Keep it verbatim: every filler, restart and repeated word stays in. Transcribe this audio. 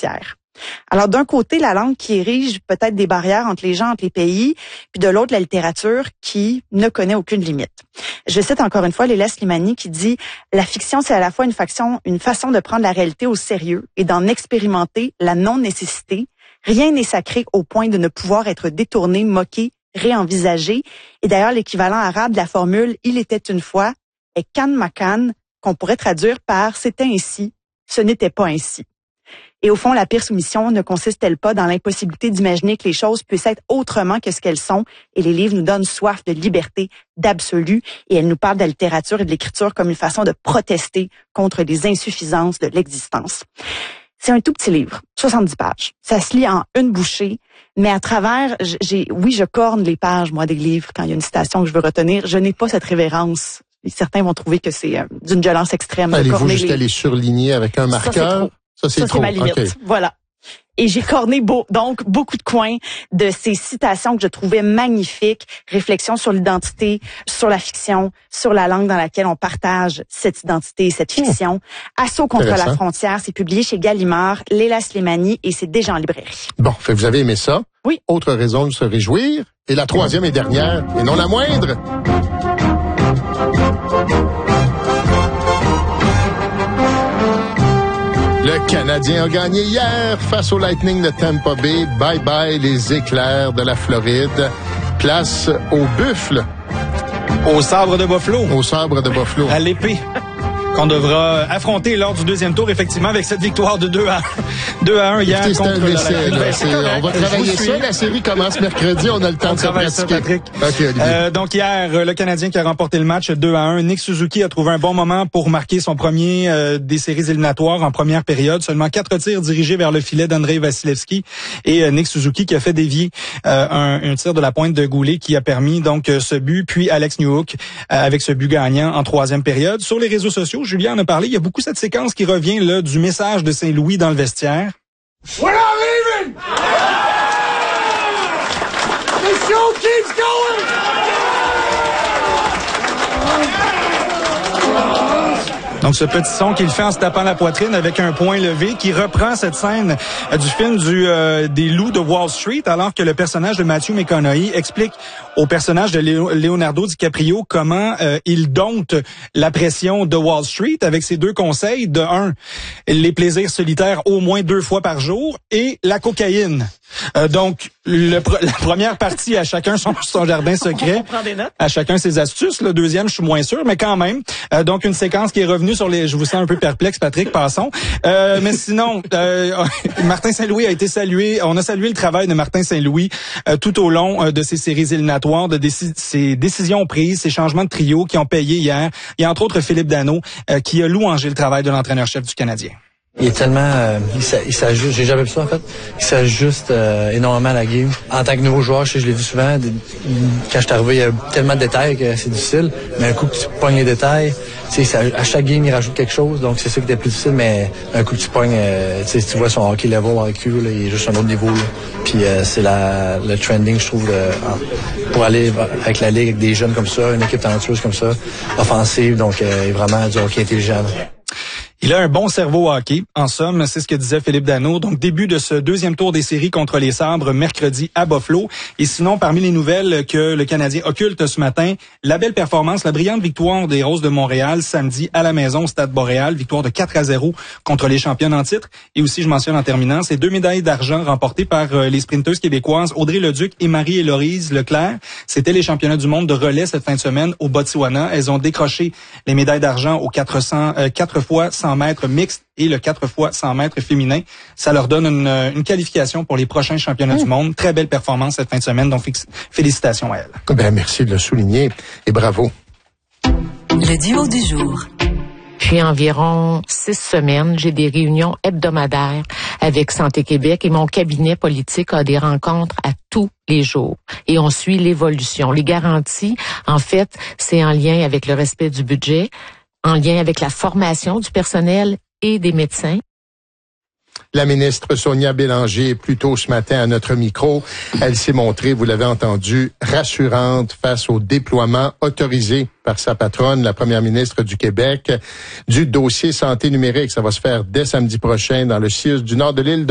frontières. Alors, d'un côté, la langue qui érige peut-être des barrières entre les gens, entre les pays, puis de l'autre, la littérature qui ne connaît aucune limite. Je cite encore une fois Leila Slimani qui dit « La fiction, c'est à la fois une façon, une façon de prendre la réalité au sérieux et d'en expérimenter la non-nécessité. Rien n'est sacré au point de ne pouvoir être détourné, moqué, réenvisagé. » Et d'ailleurs, l'équivalent arabe de la formule « Il était une fois » est « kan makan » qu'on pourrait traduire par « C'était ainsi, ce n'était pas ainsi ». Et au fond, la pire soumission ne consiste-t-elle pas dans l'impossibilité d'imaginer que les choses puissent être autrement que ce qu'elles sont? Et les livres nous donnent soif de liberté, d'absolu, et elles nous parlent de la littérature et de l'écriture comme une façon de protester contre les insuffisances de l'existence. C'est un tout petit livre, soixante-dix pages. Ça se lit en une bouchée, mais à travers, j'ai, oui, je corne les pages, moi, des livres quand il y a une citation que je veux retenir. Je n'ai pas cette révérence. Certains vont trouver que c'est euh, d'une violence extrême. Allez-vous jusqu'à les surligner avec un marqueur? Ça, c'est, Ça, c'est ma limite. Okay. Voilà. Et j'ai corné beau, donc beaucoup de coins de ces citations que je trouvais magnifiques. Réflexion sur l'identité, sur la fiction, sur la langue dans laquelle on partage cette identité et cette fiction. Mmh. Assaut contre la frontière, c'est publié chez Gallimard, Leila Slimani, et c'est déjà en librairie. Bon, fait, vous avez aimé ça? Oui. Autre raison de se réjouir. Et la troisième et dernière, et non la moindre. Le Canadien a gagné hier face au Lightning de Tampa Bay. Bye bye les éclairs de la Floride. Place au buffle. Au sabre de Buffalo. Au sabre de Buffalo. À l'épée. Qu'on devra affronter lors du deuxième tour, effectivement, avec cette victoire de deux à un hier. Écoutez, contre essai, la... là, on va travailler ça. La série commence mercredi. On a le temps on de se pratiquer. Ça, Patrick. Okay, euh, donc hier, le Canadien qui a remporté le match deux à un. Nick Suzuki a trouvé un bon moment pour marquer son premier euh, des séries éliminatoires en première période. Seulement quatre tirs dirigés vers le filet d'Andrei Vasilevski et euh, Nick Suzuki qui a fait dévier euh, un, un tir de la pointe de Goulet qui a permis donc euh, ce but. Puis Alex Newhook euh, avec ce but gagnant en troisième période. Sur les réseaux sociaux, Julien en a parlé. Il y a beaucoup cette séquence qui revient là du message de Saint-Louis dans le vestiaire. We're not leaving! The show keeps going! Donc, ce petit son qu'il fait en se tapant la poitrine avec un poing levé qui reprend cette scène euh, du film du euh, des loups de Wall Street, alors que le personnage de Matthew McConaughey explique au personnage de Léo, Leonardo DiCaprio comment euh, il dompte la pression de Wall Street avec ses deux conseils. De un, les plaisirs solitaires au moins deux fois par jour et la cocaïne. Euh, donc, le, la première partie, à chacun son, son jardin secret. On prend des notes. À chacun ses astuces. Le deuxième, je suis moins sûr, mais quand même. Euh, donc, une séquence qui est revenue sur les... Je vous sens un peu perplexe, Patrick, passons. Euh, mais sinon, euh, Martin Saint-Louis a été salué. On a salué le travail de Martin Saint-Louis euh, tout au long euh, de ces séries éliminatoires, de déci- ces décisions prises, ces changements de trio qui ont payé hier. Il y a entre autres Philippe Danault euh, qui a louangé le travail de l'entraîneur-chef du Canadien. Il est tellement, euh, il, s'a, il s'ajuste, j'ai jamais vu ça en fait, il s'ajuste euh, énormément à la game. En tant que nouveau joueur, je sais, je l'ai vu souvent, de, quand je suis arrivé, il y a tellement de détails que c'est difficile, mais un coup que tu pognes les détails, tu sais, à chaque game, il rajoute quelque chose, donc c'est ça qui était plus difficile, mais un coup que tu pognes, euh, tu sais, tu vois son hockey level avec lui, là, il est juste à un autre niveau, là. Puis euh, c'est la, le trending, je trouve, de, pour aller avec la ligue, avec des jeunes comme ça, une équipe talentueuse comme ça, offensive, donc euh, vraiment du hockey intelligent. Il a un bon cerveau hockey. En somme, c'est ce que disait Philippe Danault. Donc, début de ce deuxième tour des séries contre les Sabres mercredi à Buffalo. Et sinon, parmi les nouvelles que le Canadien occulte ce matin, la belle performance, la brillante victoire des Roses de Montréal samedi à la maison au Stade Boréal. Victoire de quatre à zéro contre les championnes en titre. Et aussi, je mentionne en terminant, ces deux médailles d'argent remportées par les sprinteuses québécoises Audrey Leduc et Marie-Héloïse Leclerc. C'était les championnats du monde de relais cette fin de semaine au Botswana. Elles ont décroché les médailles d'argent aux quatre cents, euh, quatre fois cent mètres mixte et le quatre fois cent mètres féminin. Ça leur donne une, une qualification pour les prochains championnats mmh. du monde. Très belle performance cette fin de semaine, donc félicitations à elle. Ben, merci de le souligner et bravo. Le duo du jour. Depuis environ six semaines, j'ai des réunions hebdomadaires avec Santé Québec et mon cabinet politique a des rencontres à tous les jours. Et on suit l'évolution. Les garanties, en fait, c'est en lien avec le respect du budget, en lien avec la formation du personnel et des médecins. La ministre Sonia Bélanger, plus tôt ce matin à notre micro, elle s'est montrée, vous l'avez entendu, rassurante face au déploiement autorisé par sa patronne, la première ministre du Québec, du dossier santé numérique. Ça va se faire dès samedi prochain dans le C I U S du nord de l'île de